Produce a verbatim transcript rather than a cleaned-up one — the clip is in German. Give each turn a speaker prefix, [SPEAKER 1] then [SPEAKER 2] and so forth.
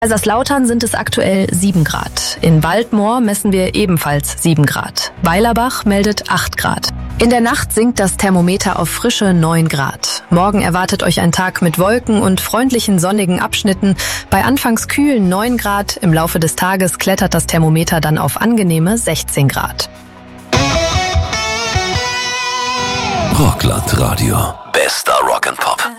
[SPEAKER 1] Kaiserslautern sind es aktuell sieben Grad. In Waldmoor messen wir ebenfalls sieben Grad. Weilerbach meldet acht Grad. In der Nacht sinkt das Thermometer auf frische neun Grad. Morgen erwartet euch ein Tag mit Wolken und freundlichen sonnigen Abschnitten. Bei anfangs kühlen neun Grad, im Laufe des Tages klettert das Thermometer dann auf angenehme sechzehn Grad.
[SPEAKER 2] Rockland Radio. Bester Rock'n'Pop.